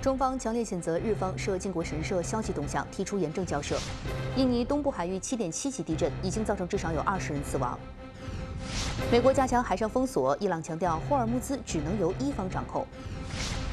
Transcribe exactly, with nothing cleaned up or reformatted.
中方强烈谴责日方涉靖国神社消息动向，提出严正交涉。印尼东部海域七点七级地震已经造成至少有二十人死亡。美国加强海上封锁，伊朗强调霍尔木兹只能由伊方掌控。